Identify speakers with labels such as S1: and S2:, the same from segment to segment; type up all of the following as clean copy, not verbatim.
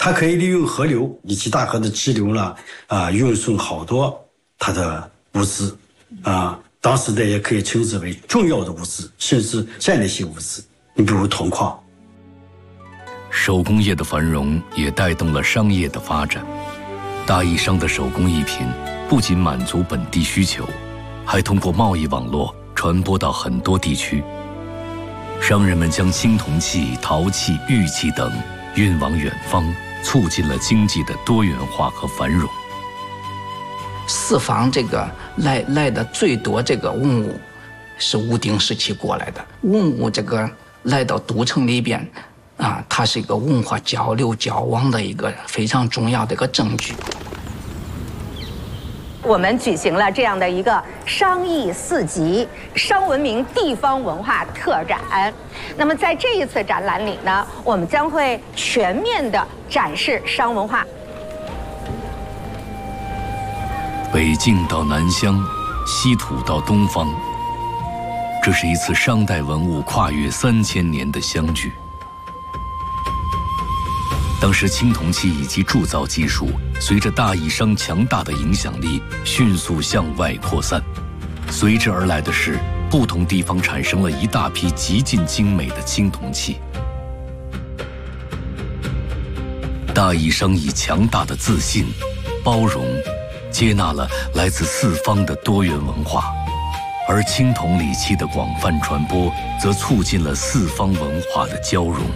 S1: 它可以利用河流以及大河的支流呢，运送好多它的物资，当时的也可以称之为重要的物资，甚至战略性物资。你比如铜矿。
S2: 手工业的繁荣也带动了商业的发展。大邑商的手工艺品不仅满足本地需求，还通过贸易网络传播到很多地区。商人们将青铜器、陶器、玉器等运往远方，促进了经济的多元化和繁荣。
S3: 四方这个来的最多这个文物是武丁时期过来的，文物这个来到都城里边它是一个文化交流交往的一个非常重要的一个证据。
S4: 我们举行了这样的一个商艺四级商文明地方文化特展。那么在这一次展览里呢，我们将会全面的展示商文化。
S2: 北境到南疆，西土到东方，这是一次商代文物跨越3000年的相聚。当时青铜器以及铸造技术随着大邑商强大的影响力迅速向外扩散，随之而来的是不同地方产生了一大批极尽精美的青铜器。大邑商以强大的自信、包容接纳了来自四方的多元文化，而青铜礼器的广泛传播则促进了四方文化的交融。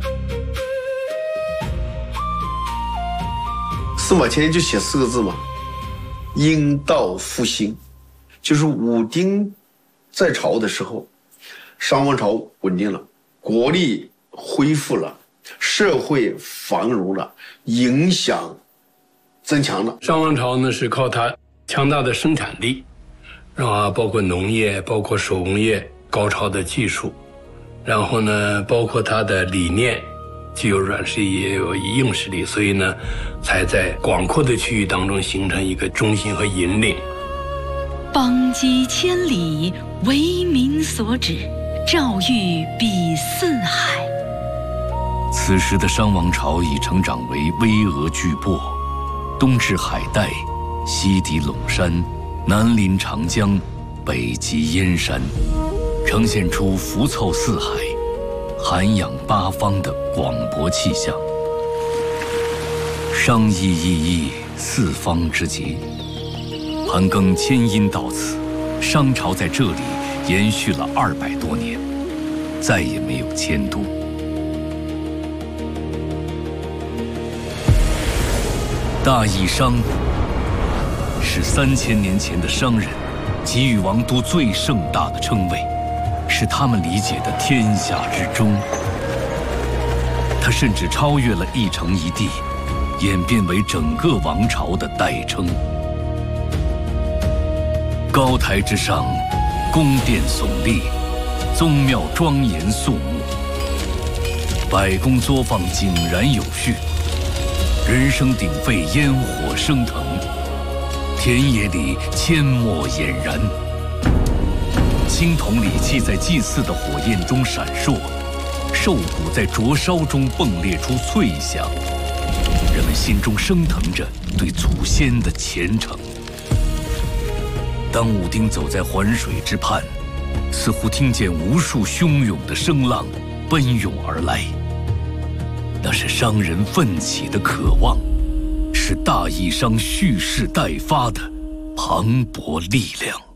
S5: 司马迁就写4个字嘛，殷道复兴，就是武丁在朝的时候，商王朝稳定了，国力恢复了，社会繁荣了，影响增强了。
S6: 商王朝呢是靠它强大的生产力，包括农业，包括手工业高超的技术，然后呢包括它的理念，既有软实力也有硬实力，所以呢才在广阔的区域当中形成一个中心和引领。
S7: 邦畿千里，为民所指，诏谕比四海。
S2: 此时的商王朝已成长为巍峨巨擘，东至海带，西抵陇山，南临长江，北极燕山，呈现出福凑四海、涵养八方的广博气象。商议意义，四方之极。盘庚迁殷到此，商朝在这里延续了200多年，再也没有迁都。大邑商是3000年前的商人给予王都最盛大的称谓，是他们理解的天下之中。它甚至超越了一城一地，演变为整个王朝的代称。高台之上，宫殿耸立，宗庙庄严肃穆，百工作坊井然有序，人声鼎沸，烟火升腾，田野里阡陌俨然。青铜礼器在祭祀的火焰中闪烁，兽骨在灼烧中迸裂出脆响，人们心中升腾着对祖先的虔诚。当武丁走在环水之畔，似乎听见无数汹涌的声浪奔涌而来，那是商人奋起的渴望，是大邑商蓄势待发的磅礴力量。